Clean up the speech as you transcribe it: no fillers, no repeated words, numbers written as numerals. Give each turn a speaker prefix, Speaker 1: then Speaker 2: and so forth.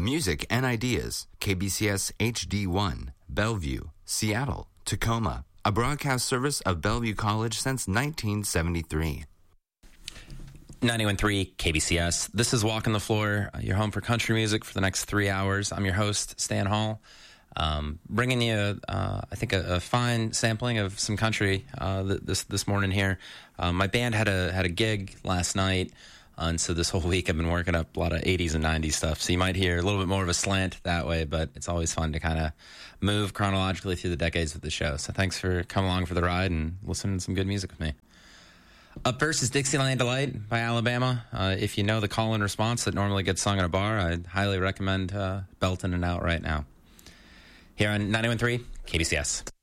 Speaker 1: music and ideas. KBCS HD1, Bellevue, Seattle, Tacoma. A broadcast service of Bellevue College since 1973.
Speaker 2: 91.3 KBCS. This is Walking the Floor, your home for country music for the next 3 hours. I'm your host, Stan Hall, bringing you, I think, a fine sampling of some country this morning here. My band had a gig last night, and so this whole week I've been working up a lot of 80s and 90s stuff. So you might hear a little bit more of a slant that way, but it's always fun to kind of move chronologically through the decades of the show. So thanks for coming along for the ride and listening to some good music with me. Up first is Dixieland Delight by Alabama. If you know the call and response that normally gets sung in a bar, I'd highly recommend belting it out right now. Here on 91.3 KBCS.